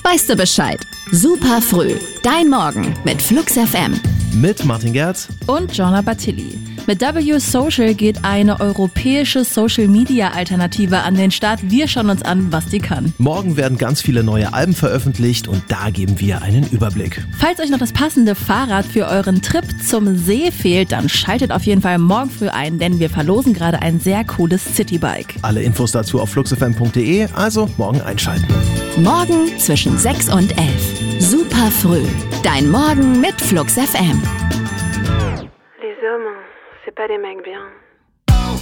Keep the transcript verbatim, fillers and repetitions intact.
weißt du Bescheid. Super früh. Dein Morgen mit Flux F M. Mit Martin Gerz und Jonna Batilli. Mit W Social geht eine europäische Social-Media-Alternative an den Start. Wir schauen uns an, was die kann. Morgen werden ganz viele neue Alben veröffentlicht und da geben wir einen Überblick. Falls euch noch das passende Fahrrad für euren Trip zum See fehlt, dann schaltet auf jeden Fall morgen früh ein, denn wir verlosen gerade ein sehr cooles Citybike. Alle Infos dazu auf fluxfm punkt de, also morgen einschalten. Morgen zwischen sechs und elf. Super früh. Dein Morgen mit Flux F M. Les hommes, c'est pas des mecs bien.